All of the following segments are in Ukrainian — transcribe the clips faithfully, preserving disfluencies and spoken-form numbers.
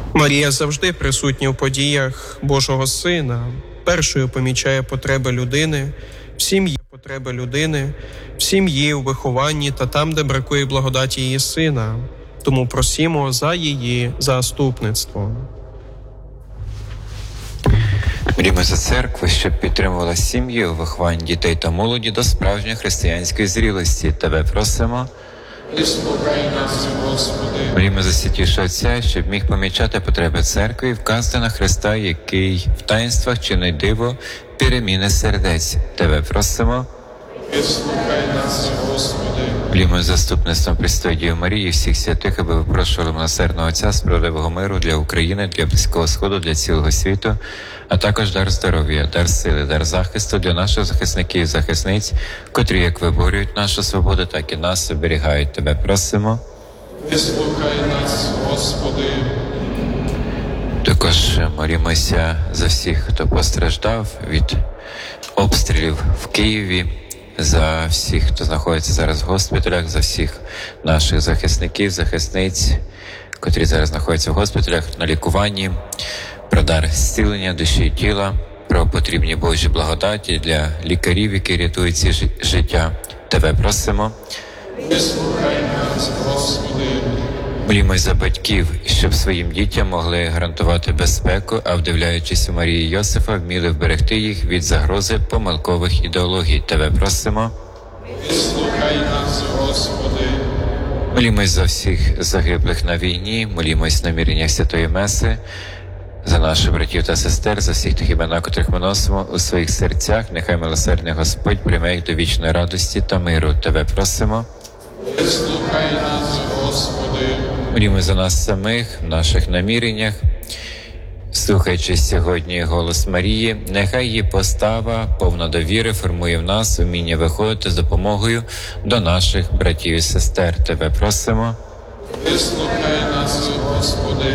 Марія завжди присутня в подіях Божого Сина. Першою помічає потреби людини, в сім'ї потреби людини, в сім'ї, у вихованні та там, де бракує благодаті її Сина. Тому просімо за її заступництво. Молімо за церкву, щоб підтримувала сім'ї у вихованні дітей та молоді до справжньої християнської зрілості. Тебе просимо. Молімо за святішого Отця, щоб міг помічати потреби церкви і вказати на Христа, який в таїнствах чинить диво переміни сердець. Тебе просимо. Молімо за заступництвом Пресвятої Діви Марії, всіх святих, аби випрошували милосердного Отця, справедливого миру для України, для Близького Сходу, для цілого світу, а також дар здоров'я, дар сили, дар захисту для наших захисників і захисниць, котрі як виборюють нашу свободу, так і нас оберігають. Тебе просимо. Вислухай нас, Господи. Також молімося за всіх, хто постраждав від обстрілів в Києві, за всіх, хто знаходиться зараз в госпіталях, за всіх наших захисників, захисниць, котрі зараз знаходяться в госпіталях на лікуванні, про дар зцілення душі і тіла, про потрібні Божі благодаті для лікарів, які рятують ці життя. Тебе просимо. Вислухай нас, Господи. Молімось за батьків, щоб своїм дітям могли гарантувати безпеку, а вдивляючись у Марії і Йосифа, вміли вберегти їх від загрози помилкових ідеологій. Тебе просимо. Вислухай нас, Господи. Молімось за всіх загиблих на війні, молімось на наміреннях Святої Меси, за наших братів та сестер, за всіх тих імена, котрих ми носимо у своїх серцях. Нехай милосердний Господь прийме їх до вічної радості та миру. Тебе просимо. Вислухай нас, Господи. Молімось за нас самих, в наших наміреннях. Слухаючи сьогодні голос Марії, нехай її постава, повна довіри, формує в нас вміння виходити з допомогою до наших братів і сестер. Тебе просимо. Вислухай нас, Господи.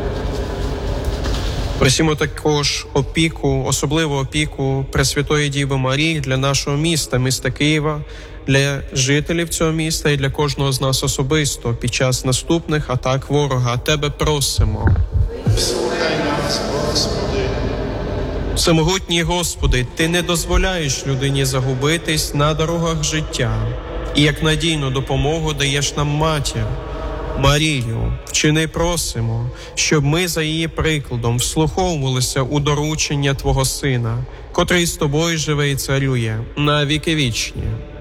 Просимо також опіку, особливу опіку Пресвятої Діви Марії для нашого міста, міста Києва, для жителів цього міста і для кожного з нас особисто під час наступних атак ворога. Тебе просимо. Вислухай нас, Господи. Всемогутній Господи, Ти не дозволяєш людині загубитись на дорогах життя і як надійну допомогу даєш нам матір, Марію. Вчини просимо, щоб ми за її прикладом вслуховувалися у доручення Твого Сина, котрий з Тобою живе і царює на віки вічні.